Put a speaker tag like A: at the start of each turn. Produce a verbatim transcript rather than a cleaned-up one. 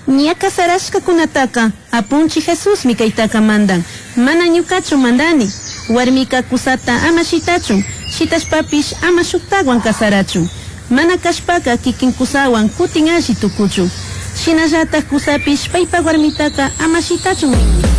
A: Ña kasarashka kunataka apunchi Jesus mi kaytaka mandan. Mana ñukachu mandani. Warmika kusata ama shitachun. Shitashpapish ama shuktawan kasarachun. Mana kashpaka kikin kusawan kutin alli tukuchun. Shinallatak kusapish paypa warmitaka ama shitachun.